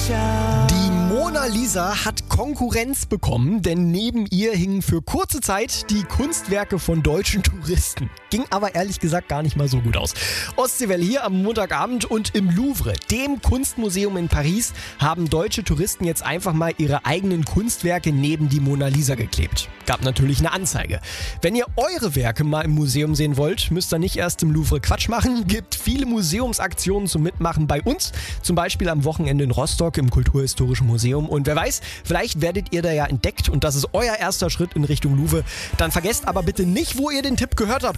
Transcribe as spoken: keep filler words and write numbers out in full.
sicher. Die Mona Lisa hat Konkurrenz bekommen, denn neben ihr hingen für kurze Zeit die Kunstwerke von deutschen Touristen. Ging aber ehrlich gesagt gar nicht mal so gut aus. Ostseewelle hier am Montagabend und im Louvre, dem Kunstmuseum in Paris, haben deutsche Touristen jetzt einfach mal ihre eigenen Kunstwerke neben die Mona Lisa geklebt. Gab natürlich eine Anzeige. Wenn ihr eure Werke mal im Museum sehen wollt, müsst ihr nicht erst im Louvre Quatsch machen. Gibt viele Museumsaktionen zum Mitmachen bei uns. Zum Beispiel am Wochenende in Rostock im Kulturhistorischen Museum. Und wer weiß, vielleicht werdet ihr da ja entdeckt und das ist euer erster Schritt in Richtung Louvre. Dann vergesst aber bitte nicht, wo ihr den Tipp gehört habt.